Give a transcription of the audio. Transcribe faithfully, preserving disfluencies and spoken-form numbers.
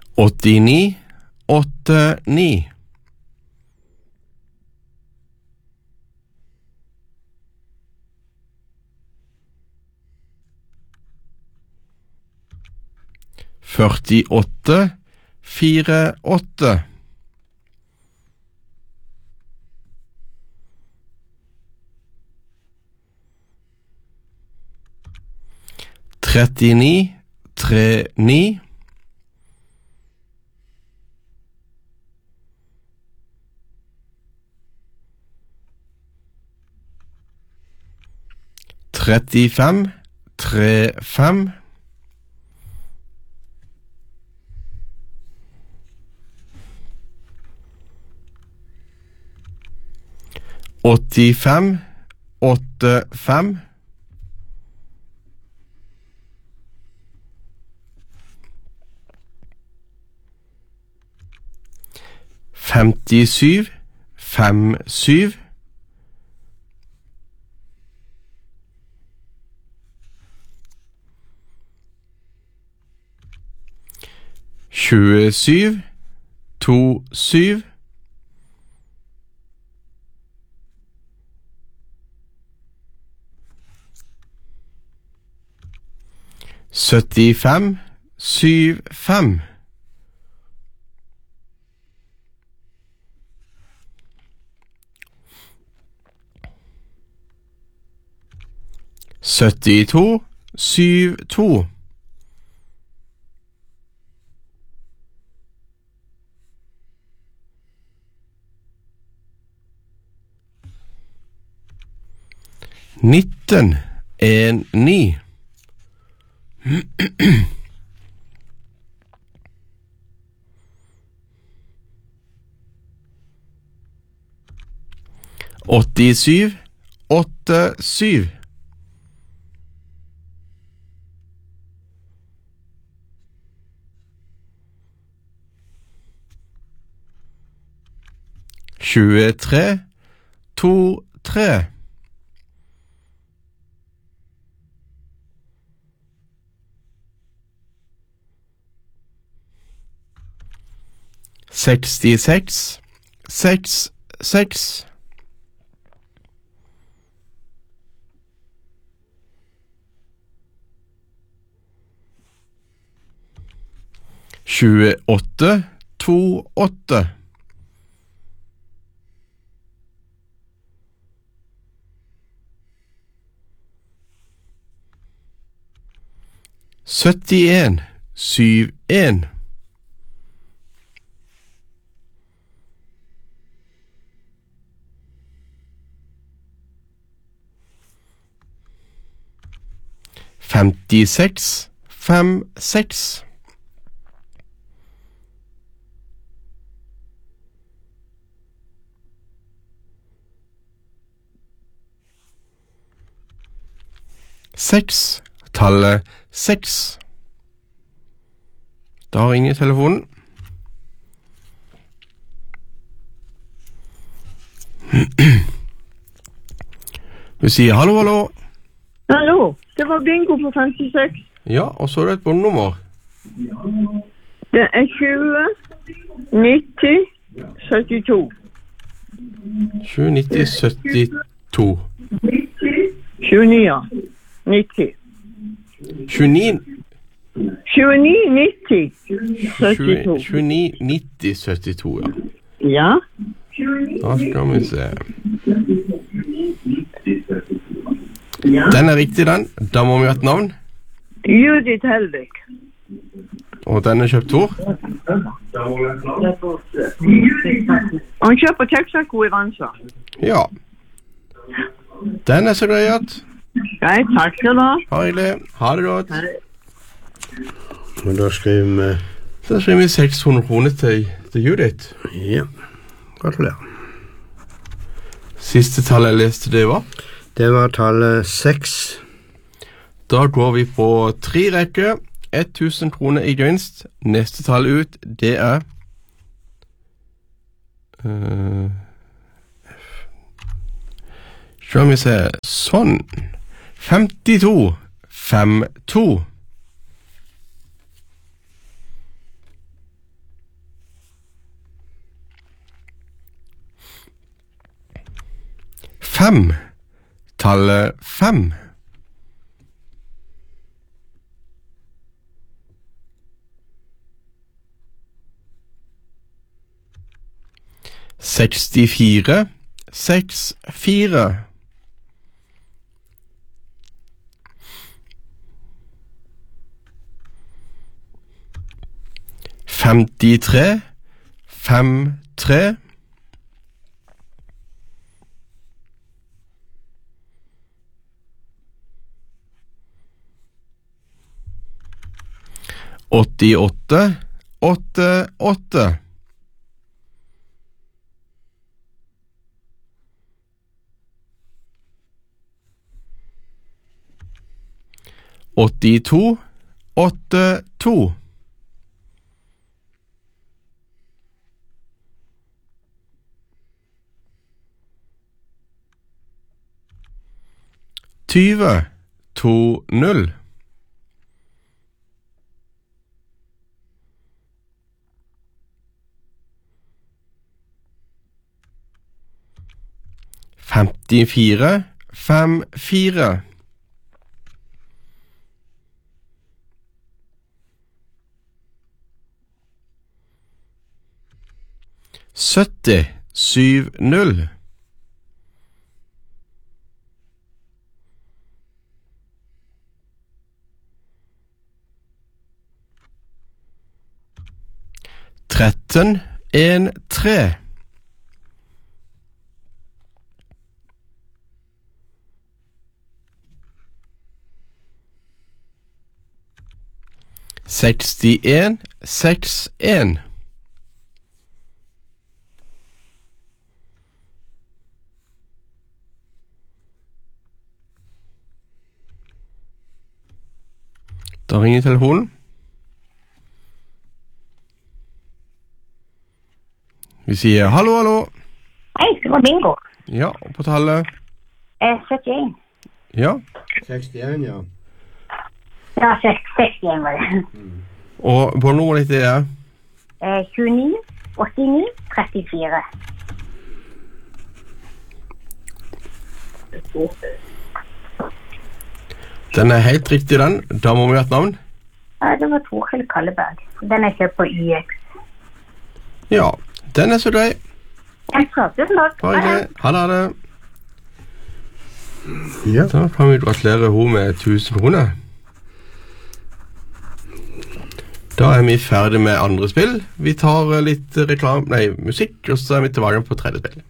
åttini, åtte, ni. førtiåtte, fire, åtte. trettini, tre, ni. trettifem, tre, fem. åttifem, åtte, fem. femtisju, fem, syv. tjuesju, to, syv. syttifem, syv, fem. syttito, syv, to. nitten, en, ni. åttisju, åtte, syv. tjuetre, to, tre. sekstiseks, seks, seks. tjueåtte, to, åtte. syttien, syv, en. femtiseks, fem, seks. Seks, tallet seks. Da ringer telefonen. Vi sier hallo, hallo. Hallo, det var bingo på femtiseks. Ja, og så er det et bondnummer. Det er tjue, nitti, syttito. tjue, nitti, syttito. tjueni, ja. nitti. tjueni, tjueni, nitti, syttito. tjueni, nitti, syttito, ja. Ja. Da skal vi se. Den er riktig, den. Da må vi ha et navn. Judith Helvig. Og den er kjøpt hvor? Hun kjøper Texaco i Vansa. Ja. Den er så grei at. Nei, takk skal du ha. Ha det. Ha det godt. Og da skriver vi... Da skriver vi seks hundre kroner til, til Judith. Ja, gratulerer. Siste tallet jeg leste det var? Det var tallet seks. Da går vi på tre rekker. tusen kroner i gevinst. Neste tall ut, det er... Uh, skal vi se, sånn. femtito, fem, to. fem. Tallet fem. Sekstifire, seks, fire. Femtitre, fem, tre. Åttiåtte, åtte, åtte. Åttito, åtte, to. Tyve, to, null. Femtifire, fem, fire. Sytti, syv, null. Tretten, en, tre. Sekstien, seks, en. Da ringer telefonen. Vi sier hallo, hallo. Hei, det var bingo. Ja, og på tallet. Eh, syttien. Ja. sekstien, ja. Ja, seks- sekstien var det. Og på nummeret ditt er Eh, tjueni, åttini, trettifire. Den er helt riktig, den. Da må vi ha et navn. Ja, det var Torhild Kalleberg. Den er kjøpt på Y X. Ja, den er så grei. Kjempebra, tusen takk. Bare det. Ha det, ha det. Ja. Da kan vi gratulere henne med tusen kroner. Da er vi ferdig med andre spill. Vi tar litt reklam, nei, musikk, og så er vi tilbake på tredje spill.